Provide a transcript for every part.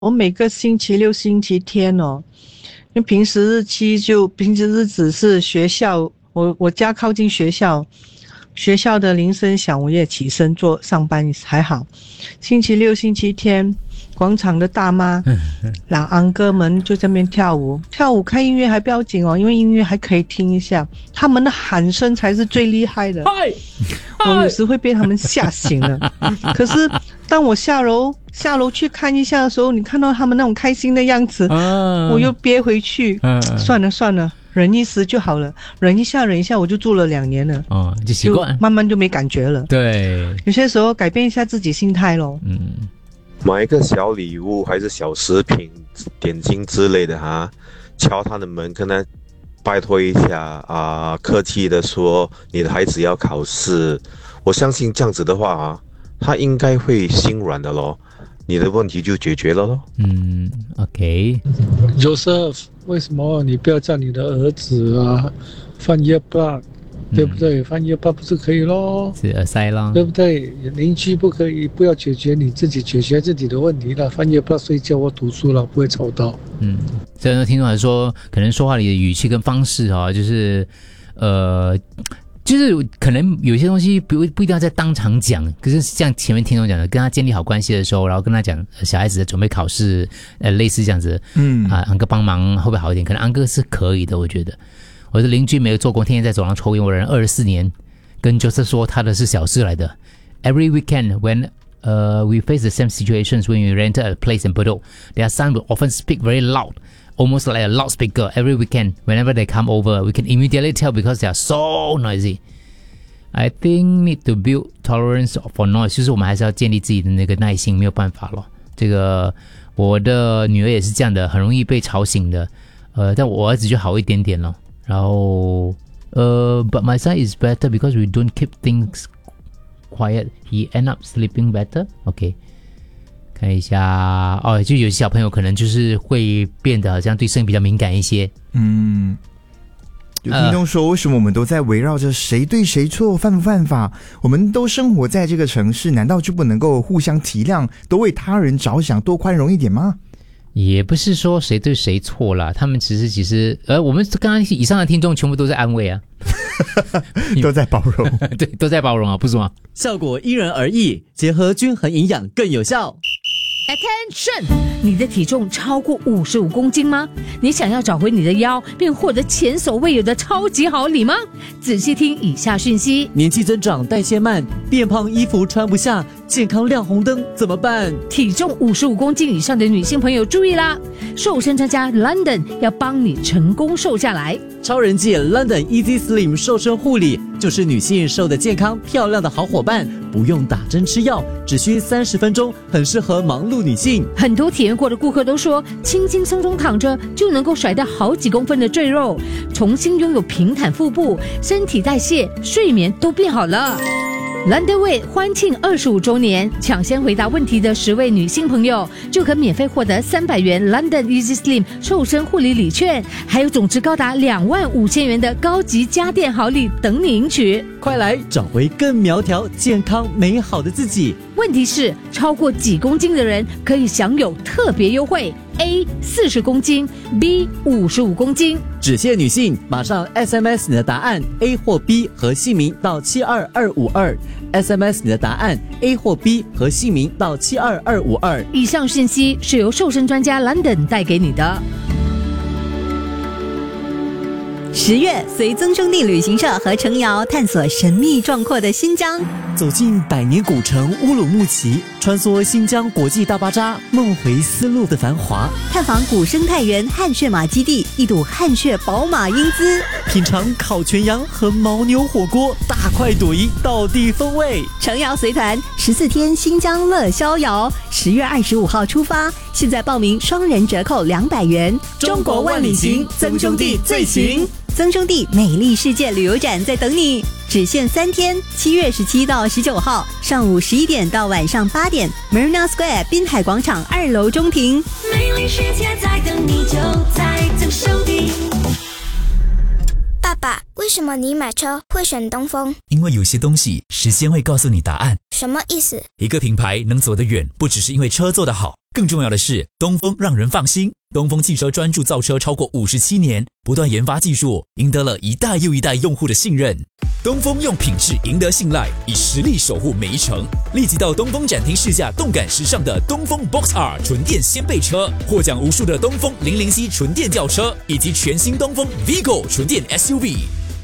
我每个星期六、星期天哦，因为平时日子是学校，我家靠近学校，学校的铃声响，我也起身上班还好。星期六、星期天，广场的大妈、老安哥们就在那边跳舞，开音乐还不要紧哦，因为音乐还可以听一下，他们的喊声才是最厉害的。我有时会被他们吓醒了。可是当我下楼去看一下的时候，你看到他们那种开心的样子，我又憋回去。算了，忍一时就好了，忍一下，我就住了2年了。 就习惯， 慢慢就没感觉了。 对， 有些时候改变一下自己心态咯。 买一个小礼物还是小食品、点心之类的敲他的门，跟他拜托一下客气的说你的孩子要考试，我相信这样子的话他应该会心软的咯，你的问题就解决了咯。 OK。 Joseph， 为什么你不要叫你的儿子放earbud，对不对？放earbud不是可以咯？ 是耳塞咯， 对不对？邻居不可以，不要解决你自己，解决自己的问题了。放earbud睡觉或读书了，不会吵到。 这样听众还说，可能说话里的语气跟方式就是可能有些东西不一定要在当场讲，可是像前面听众讲的，跟他建立好关系的时候，然后跟他讲小孩子的准备考试，类似这样子，安哥帮忙会不会好一点？可能安哥是可以的，我觉得。我的邻居没有做工，天天在走廊抽烟，我忍24年，跟Joseph说他的是小事来的。Every weekend when we face the same situations when we rented a place in Bedok, their son will often speak very loud, almost like a loudspeaker. Every weekend, whenever they come over, we can immediately tell because they are so noisy. I think need to build tolerance for noise. 就是我们还是要建立自己的那个耐心，没有办法咯。这个我的女儿也是这样的，很容易被吵醒的。但我儿子就好一点点咯。然后but my son is better because we don't keep things quiet. He end up sleeping better. OK， 看一下就有些小朋友可能就是会变得好像对声音比较敏感一些。 有听众说，为什么我们都在围绕着谁对谁错、犯不犯法？我们都生活在这个城市，难道就不能够互相体谅，都为他人着想，多宽容一点吗？ 也不是说谁对谁错啦，他们其实我们刚刚以上的听众全部都在安慰都在包容。 对，都在包容不是吗？ 效果因人而异，结合均衡营养更有效。 Attention！ 你的体重超过55公斤吗？你想要找回你的腰，并获得前所未有的超级好礼吗？仔细听以下讯息： 年纪增长，代谢慢，变胖，衣服穿不下，健康亮红灯，怎么办？ 体重55公斤以上的女性朋友注意啦！瘦身专家 London 要帮你成功瘦下来。 超人气 London Easy Slim 瘦身护理就是女性瘦得健康漂亮的好伙伴，不用打针吃药，只需30分钟，很适合忙碌女性。 很多体验过的顾客都说，轻轻松松躺着就能够甩掉好几公分的赘肉，重新拥有平坦腹部，身体代谢、睡眠都变好了。London Weight 欢庆25周年，抢先回答问题的10位女性朋友就可免费获得300元 London Easy Slim 瘦身护理礼券，还有总值高达25000元的高级家电好礼等你赢取。 快来找回更苗条、健康、美好的自己。 问题是，超过几公斤的人可以享有特别优惠。A 40公斤 B 55公斤， 只限女性，马上 SMS 你的答案 A 或 B 和姓名到72252 SMS 你的答案 A 或 B 和姓名到72252。 以上信息是由瘦身专家 London 带给你的。 10月，随曾兄弟旅行社和程瑶探索神秘壮阔的新疆， 走进百年古城乌鲁木齐，穿梭新疆国际大巴扎，梦回丝路的繁华， 探访古生态园汗血马基地，一睹汗血宝马英姿， 品尝烤全羊和牦牛火锅，大快朵颐，道地风味。 程瑶随团14天新疆乐逍遥，10月25号出发，现在报名双人折扣200元。 中国万里行，曾兄弟最行。 曾兄弟美丽世界旅游展在等你，只限3天，7月17到19号，上午11点到晚上8点 ，Marina Square 滨海广场2楼中庭。 美丽世界在等你，就在曾兄弟。 爸爸，为什么你买车会选东风？ 因为有些东西时间会告诉你答案。 什么意思？ 一个品牌能走得远，不只是因为车做得好， 更重要的是，东风让人放心。东风汽车专注造车超过57年，不断研发技术，赢得了一代又一代用户的信任。东风用品质赢得信赖，以实力守护每一程。立即到东风展厅试驾动感时尚的东风 Box R 纯电掀背车，获奖无数的东风007纯电轿车，以及全新东风 Vigo 纯电 SUV。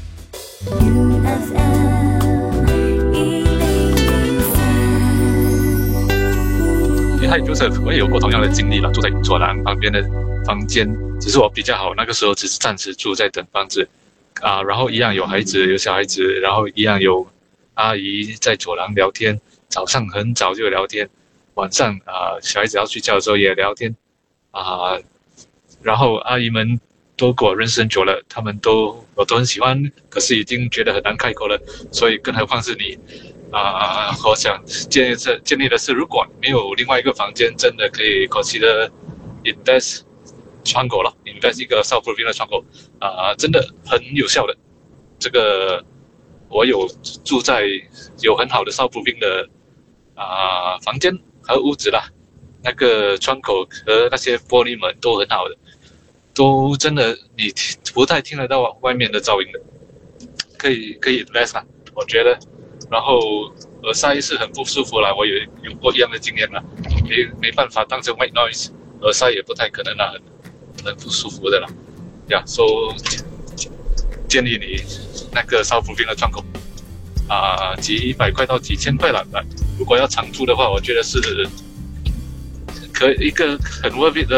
他也就是我也有过同样的经历了，住在左廊旁边的房间，只是我比较好，那个时候只是暂时住在等房子，然后一样有孩子有小孩子，然后一样有阿姨在左廊聊天，早上很早就聊天，晚上小孩子要睡觉的时候也聊天，然后阿姨们都跟我认识很久了，他们我都很喜欢，可是已经觉得很难开口了，所以更何况是你。我想建立的是，如果没有另外一个房间，真的可以consider invest 窗口了 ，invest 一个 soundproofing 的窗口，真的很有效的。这个我有住在有很好的 soundproofing 的房间和屋子啦，那个窗口和那些玻璃门都很好的，都真的你不太听得到外面的噪音的，可以 invest 啦，我觉得。然后耳塞是很不舒服啦，我也有过一样的经验啦，没办法当成 white noise， 耳塞也不太可能啦，很不舒服的啦。所以建议你那个soundproofing的窗口，几100块到几千块啦。如果要常住的话，我觉得是可以一个很 worth it 的